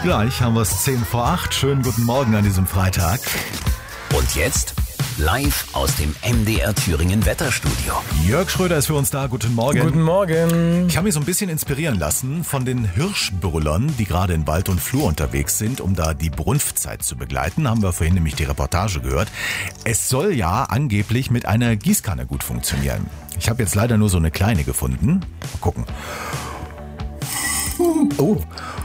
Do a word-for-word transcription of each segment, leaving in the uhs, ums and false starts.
Gleich haben wir es zehn vor acht. Schönen guten Morgen an diesem Freitag. Und jetzt live aus dem M D R Thüringen Wetterstudio. Jörg Schröder ist für uns da. Guten Morgen. Guten Morgen. Ich habe mich so ein bisschen inspirieren lassen von den Hirschbrüllern, die gerade in Wald und Flur unterwegs sind, um da die Brunftzeit zu begleiten. Haben wir vorhin nämlich die Reportage gehört. Es soll ja angeblich mit einer Gießkanne gut funktionieren. Ich habe jetzt leider nur so eine kleine gefunden. Mal gucken. Oh.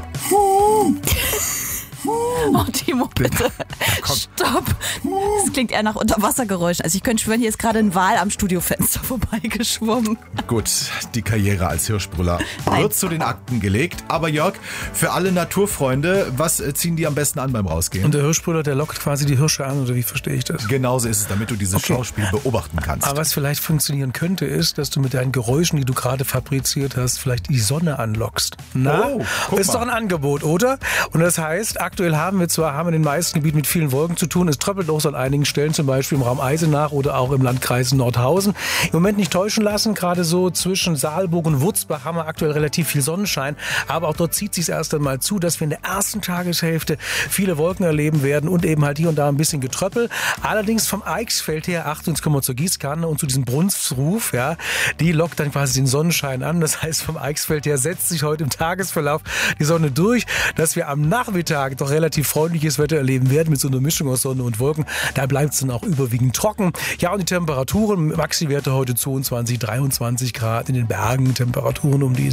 Oh, Timo, bitte. Ja, Stopp. Das klingt eher nach Unterwassergeräuschen. Also ich könnte schwören, hier ist gerade ein Wal am Studiofenster vorbeigeschwommen. Gut, die Karriere als Hirschbrüller Nein. wird zu den Akten gelegt. Aber Jörg, für alle Naturfreunde, was ziehen die am besten an beim Rausgehen? Und der Hirschbrüller, der lockt quasi die Hirsche an, oder wie verstehe ich das? Genauso ist es, damit du dieses Okay. Schauspiel beobachten kannst. Aber was vielleicht funktionieren könnte, ist, dass du mit deinen Geräuschen, die du gerade fabriziert hast, vielleicht die Sonne anlockst. Na, Oh, guck ist mal. doch ein Angebot, oder? Und das heißt, aktuell haben wir zwar haben wir in den meisten Gebieten mit vielen Wolken zu tun. Es tröppelt auch so an einigen Stellen, zum Beispiel im Raum Eisenach oder auch im Landkreis Nordhausen. Im Moment nicht täuschen lassen, gerade so zwischen Saalburg und Wurzbach haben wir aktuell relativ viel Sonnenschein. Aber auch dort zieht sich erst einmal zu, dass wir in der ersten Tageshälfte viele Wolken erleben werden und eben halt hier und da ein bisschen Getröppel. Allerdings vom Eichsfeld her, Achtung, jetzt kommen wir zur Gießkanne und zu diesem Brunftsruf, ja, die lockt dann quasi den Sonnenschein an. Das heißt, vom Eichsfeld her setzt sich heute im Tagesverlauf die Sonne durch, dass wir am Nachmittag doch relativ freundliches Wetter erleben werden mit so einer Mischung aus Sonne und Wolken. Da bleibt es dann auch überwiegend trocken. Ja, und die Temperaturen, Maxi-Werte heute zweiundzwanzig, dreiundzwanzig Grad in den Bergen, Temperaturen um die